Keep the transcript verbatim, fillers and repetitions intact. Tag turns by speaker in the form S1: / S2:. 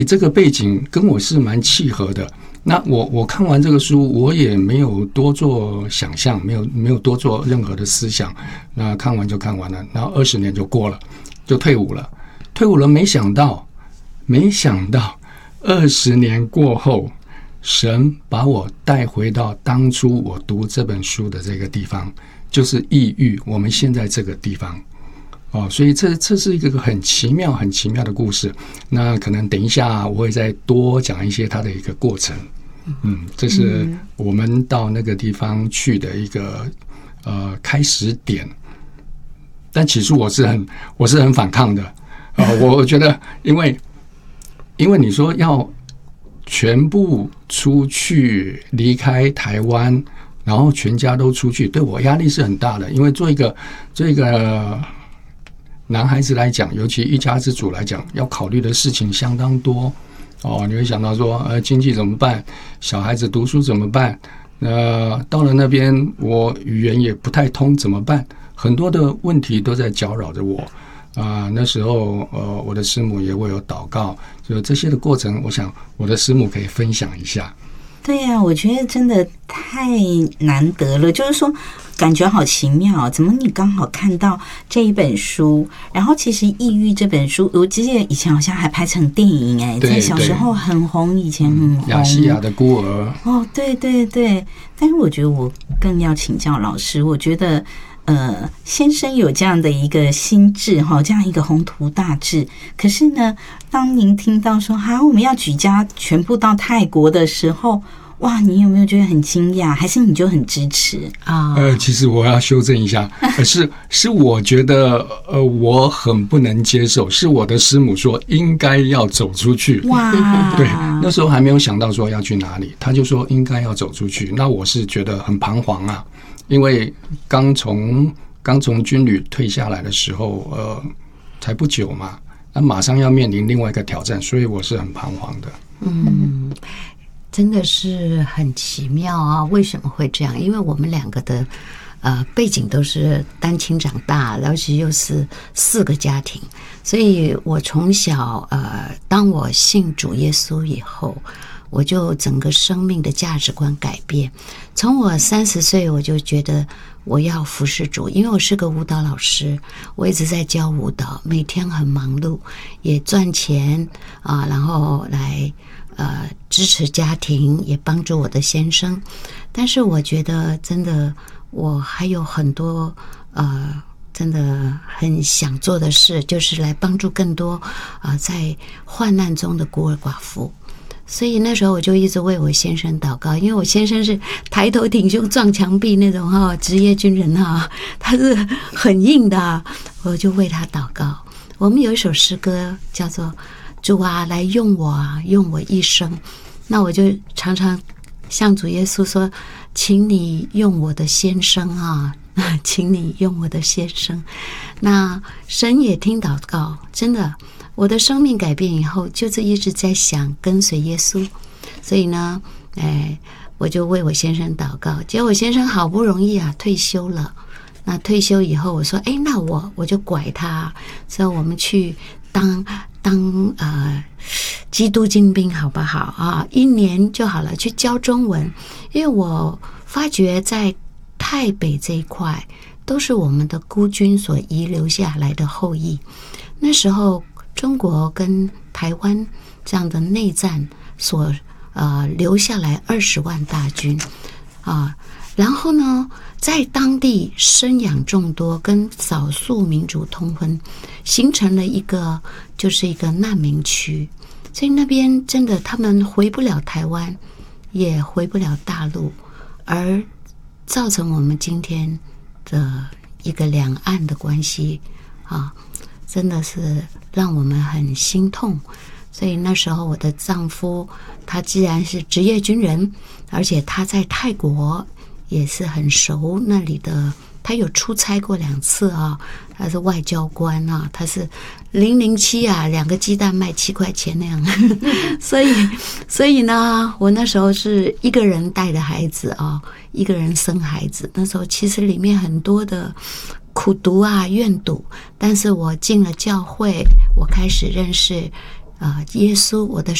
S1: 这个背景跟我是蛮契合的。那我我看完这个书，我也没有多做想象，没有没有多做任何的思想。那看完就看完了，然后二十年就过了，就退伍了。退伍了，没想到，没想到二十年过后，神把我带回到当初我读这本书的这个地方，就是异域，我们现在这个地方。哦，所以这这是一个很奇妙、很奇妙的故事。那可能等一下我会再多讲一些它的一个过程。嗯，这是我们到那个地方去的一个呃开始点。但起初我是很我是很反抗的啊、呃，我觉得因为因为你说要全部出去离开台湾，然后全家都出去，对我压力是很大的。因为做一个做一个男孩子来讲，尤其一家之主来讲，要考虑的事情相当多哦。你会想到说，呃，经济怎么办？小孩子读书怎么办？呃，到了那边我语言也不太通，怎么办？很多的问题都在搅扰着我啊、呃。那时候，呃，我的师母也为我祷告，就这些的过程，我想我的师母可以分享一下。
S2: 对呀、啊，我觉得真的太难得了，就是说感觉好奇妙，怎么你刚好看到这一本书，然后其实《异域》这本书，我记得以前好像还拍成电影哎，在小时候很红，以前很红。
S1: 亚细亚的孤儿。
S2: 哦，对对对，但是我觉得我更要请教老师，我觉得。呃，先生有这样的一个心智哈，这样一个宏图大志。可是呢，当您听到说哈，我们要举家全部到泰国的时候，哇，你有没有觉得很惊讶？还是你就很支持啊？
S1: 呃，其实我要修正一下，是是我觉得呃我很不能接受，是我的师母说应该要走出去。
S2: 哇，
S1: 对，那时候还没有想到说要去哪里，他就说应该要走出去。那我是觉得很彷徨啊。因为刚从刚从军旅退下来的时候，呃，才不久嘛，那马上要面临另外一个挑战，所以我是很彷徨的。
S3: 嗯，真的是很奇妙啊！为什么会这样？因为我们两个的呃背景都是单亲长大，而且又是四个家庭，所以我从小呃，当我信主耶稣以后。我就整个生命的价值观改变，从我三十岁我就觉得我要服侍主，因为我是个舞蹈老师，我一直在教舞蹈，每天很忙碌，也赚钱啊，然后来呃支持家庭，也帮助我的先生。但是我觉得真的我还有很多呃真的很想做的事，就是来帮助更多啊、呃、在患难中的孤儿寡妇。所以那时候我就一直为我先生祷告，因为我先生是抬头挺胸撞墙壁那种哈职业军人哈，他是很硬的，我就为他祷告。我们有一首诗歌叫做“主啊，来用我啊，用我一生”。那我就常常向主耶稣说：“请你用我的先生啊，请你用我的先生。”那神也听祷告，真的。我的生命改变以后，就是一直在想跟随耶稣，所以呢，哎，我就为我先生祷告。结果我先生好不容易啊退休了，那退休以后，我说，哎，那我我就拐他，所以我们去当当呃基督精兵好不好啊？一年就好了，去教中文，因为我发觉在泰北这一块都是我们的孤军所遗留下来的后裔，那时候。中国跟台湾这样的内战所呃留下来二十万大军啊，然后呢，在当地生养众多，跟少数民族通婚，形成了一个就是一个难民区，所以那边真的他们回不了台湾，也回不了大陆，而造成我们今天的一个两岸的关系啊。真的是让我们很心痛，所以那时候我的丈夫他既然是职业军人，而且他在泰国也是很熟那里的，他有出差过两次啊，他是外交官啊，他是零零七啊，两个鸡蛋卖七块钱那样，所以所以呢，我那时候是一个人带着孩子啊，一个人生孩子，那时候其实里面很多的。苦读啊，怨读，但是我进了教会，我开始认识啊，耶稣，我的